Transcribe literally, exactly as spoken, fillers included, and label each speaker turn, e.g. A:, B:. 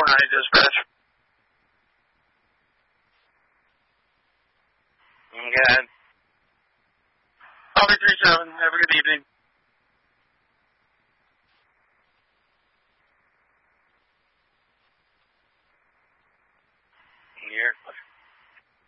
A: Hi, dispatch.
B: Go ahead.
A: Copy three seven. Have a good evening.